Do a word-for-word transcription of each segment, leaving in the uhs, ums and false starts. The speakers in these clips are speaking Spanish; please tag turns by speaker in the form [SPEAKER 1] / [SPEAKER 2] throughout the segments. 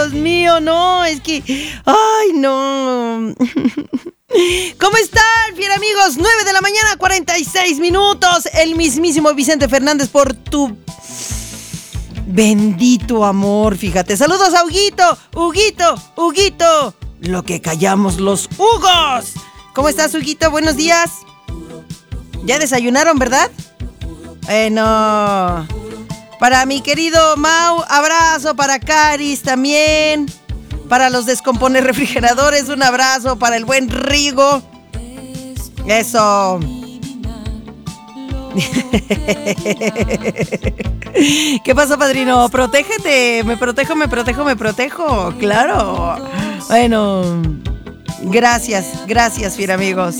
[SPEAKER 1] Dios mío, no, es que... ¡Ay, no! ¿Cómo están, fiel amigos? nueve de la mañana, cuarenta y seis minutos. El mismísimo Vicente Fernández por tu... bendito amor, fíjate. Saludos a Huguito, Huguito, Huguito. Lo que callamos los Hugos. ¿Cómo estás, Huguito? Buenos días. ¿Ya desayunaron, verdad? Bueno, para mi querido Mau, abrazo. Para Caris también. Para los descomponer refrigeradores, un abrazo. Para el buen Rigo. Eso. ¿Qué pasa, padrino? Protégete. Me protejo, me protejo, me protejo. Claro. Bueno, gracias, gracias, fiel amigos.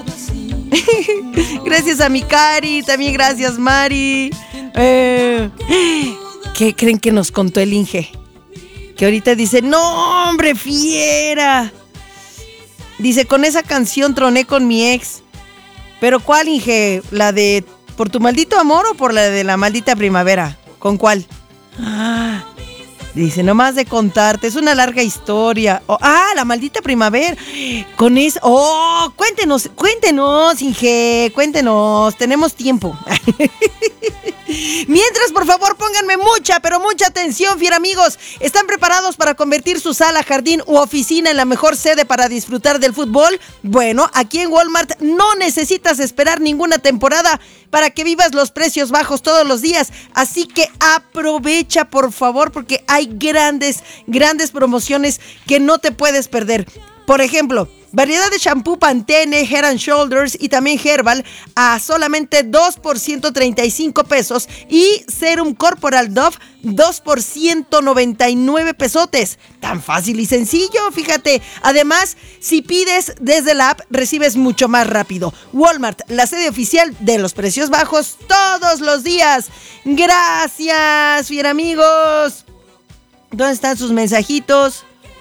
[SPEAKER 1] Gracias a mi Cari, también gracias, Mari. Eh, ¿Qué creen que nos contó el Inge? Que ahorita dice, no, hombre, fiera. Dice, con esa canción troné con mi ex. ¿Pero cuál, Inge? ¿La de Por tu maldito amor o por la de La maldita primavera? ¿Con cuál? Ah, dice, nomás de contarte, es una larga historia. Oh, ah, La maldita primavera. Con eso. Oh, cuéntenos, cuéntenos, Inge, cuéntenos. Tenemos tiempo. Mientras, por favor, pónganme mucha, pero mucha atención, fiel amigos. ¿Están preparados para convertir su sala, jardín u oficina en la mejor sede para disfrutar del fútbol? Bueno, aquí en Walmart no necesitas esperar ninguna temporada para que vivas los precios bajos todos los días. Así que aprovecha, por favor, porque hay grandes, grandes promociones que no te puedes perder. Por ejemplo, variedad de shampoo Pantene, Head and Shoulders y también Herbal a solamente dos por ciento treinta y cinco pesos y Serum Corporal Dove dos por ciento noventa y nueve pesotes. Tan fácil y sencillo, fíjate. Además, si pides desde la app, recibes mucho más rápido. Walmart, la sede oficial de los precios bajos todos los días. Gracias, fiel amigos. ¿Dónde están sus mensajitos?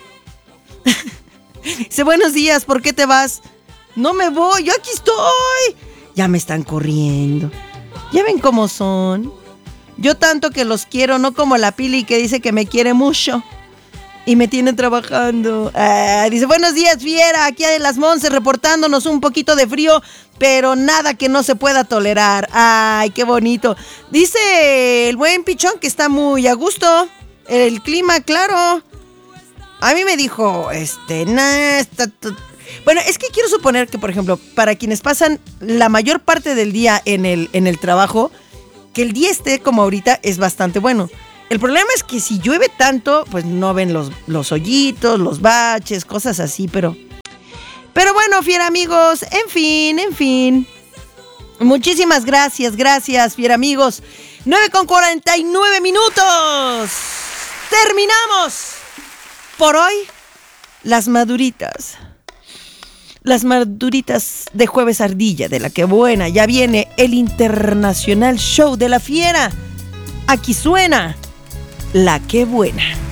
[SPEAKER 1] Dice, buenos días, ¿por qué te vas? No me voy, yo aquí estoy. Ya me están corriendo. Ya ven cómo son. Yo tanto que los quiero, no como la Pili que dice que me quiere mucho y me tiene trabajando. Ah, dice, buenos días, fiera, aquí de Las Monses reportándonos un poquito de frío, pero nada que no se pueda tolerar. Ay, qué bonito. Dice el buen Pichón que está muy a gusto. El clima, claro. A mí me dijo, este, nah, está t- bueno, es que quiero suponer que, por ejemplo, para quienes pasan la mayor parte del día en el, en el trabajo, que el día esté como ahorita es bastante bueno. El problema es que si llueve tanto, pues no ven los, los hoyitos, los baches, cosas así, pero... Pero bueno, fiel amigos, en fin, en fin. Muchísimas gracias, gracias, fiel amigos. nueve con cuarenta y nueve minutos. ¡Terminamos! Por hoy, las maduritas. Las maduritas de Jueves Ardilla, de la que buena. Ya viene el Internacional Show de la Fiera. Aquí suena La que buena.